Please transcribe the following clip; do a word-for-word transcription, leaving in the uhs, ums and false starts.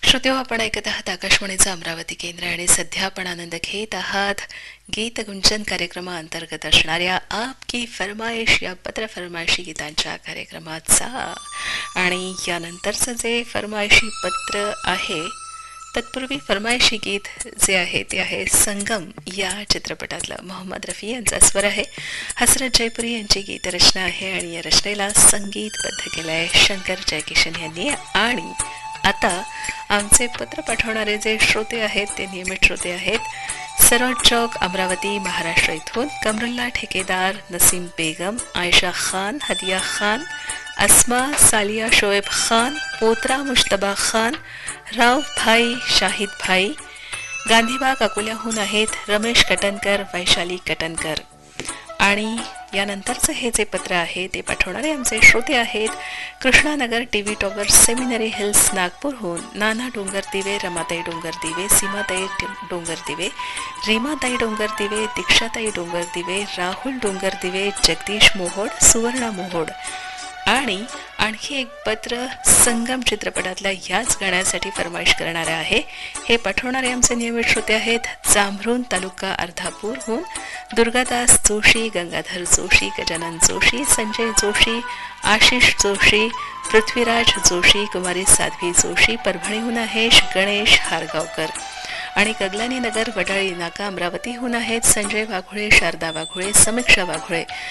श्रोते हो, आपण ऐकत आहात आकाशवाणीचं अमरावती केंद्र आणि सध्या आपण आनंद घेत आहात गीत गुंजन कार्यक्रमाअंतर्गत असणाऱ्या आपकी फरमाईश या पत्र फरमाईशी गीतांच्या कार्यक्रमाचा. आणि यानंतरचं जे फरमाईशी पत्र आहे तत्पूर्वी फरमाईशी गीत जे आहे ते आहे संगम या चित्रपटातलं. मोहम्मद रफी यांचा स्वर आहे, हसरत जयपुरी यांची गीतरचना आहे आणि या रचनेला संगीतबद्ध केलं आहे शंकर जयकिशन यांनी. आणि आता आमचे पत्र पाठवणारे जे श्रोते आहेत ते नियमित श्रोते आहेत. सरोज चौक, अमरावती, महाराष्ट्र इथून कमरुल्ला ठेकेदार, नसीम बेगम, आयशा खान, हदिया खान, अस्मा, सालिया शोएब खान, पोत्रा मुश्तबा खान, राव भाई, शाहिद भाई, गांधीबाग अकोल्याहून आहेत रमेश कटनकर, वैशाली कटनकर. आणि यानंतरचं हे जे पत्र आहे ते पाठवणारे आमचे श्रोते आहेत Krishnanagar, TV tower, seminary hills, नागपूरहून नाना डोंगर दिवे, रमाताई डोंगर दिवे, सीमाताई डोंगर दिवे, रीमाताई डोंगर दिवे, दीक्षाताई डोंगर दिवे, राहुल डोंगर दिवे, जगदीश मोहोड, सुवर्णा मोहोड. आणि आणखी एक पत्र संगम चित्रपटातल्या याच गाण्यासाठी फरमाईश करणारे आहे. हे पाठवणारे आमचे नियमित श्रोते आहेत जांभरून तालुका अर्धापूरहून दुर्गादास जोशी, गंगाधर जोशी, गजानन जोशी, संजय जोशी, आशिष जोशी, पृथ्वीराज जोशी, कुमारी साध्वी जोशी, परभणीहून आहे गणेश हारगावकर. आणि कगलानी नगर, वडाळी नाका, अमरावतीहून आहेत संजय वाघोळे, शारदा वाघोळे, समीक्षा वाघोळे,